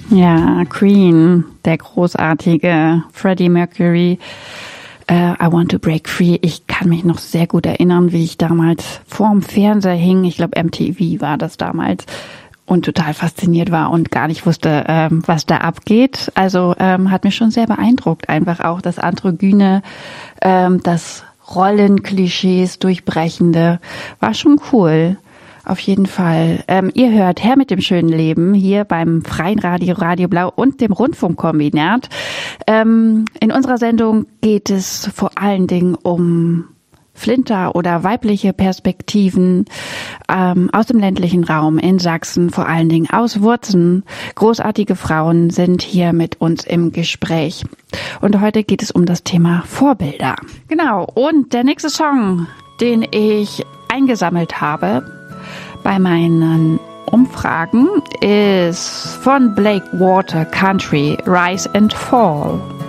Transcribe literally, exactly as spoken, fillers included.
Ja, Queen, der großartige Freddie Mercury. Uh, I Want to Break Free. Ich kann mich noch sehr gut erinnern, wie ich damals vorm Fernseher hing. Ich glaube, M T V war das damals. Und total fasziniert war und gar nicht wusste, ähm, was da abgeht. Also ähm, hat mich schon sehr beeindruckt. Einfach auch das Androgyne, ähm, das Rollenklischees durchbrechende. War schon cool. Auf jeden Fall. Ähm, ihr hört Herr mit dem schönen Leben hier beim Freien Radio, Radio Blau und dem Rundfunkkombinat. Ähm, in unserer Sendung geht es vor allen Dingen um Flinter oder weibliche Perspektiven ähm, aus dem ländlichen Raum in Sachsen, vor allen Dingen aus Wurzen. Großartige Frauen sind hier mit uns im Gespräch. Und heute geht es um das Thema Vorbilder. Genau, und der nächste Song, den ich eingesammelt habe bei meinen Umfragen, ist von Blake Water Country, Rise and Fall.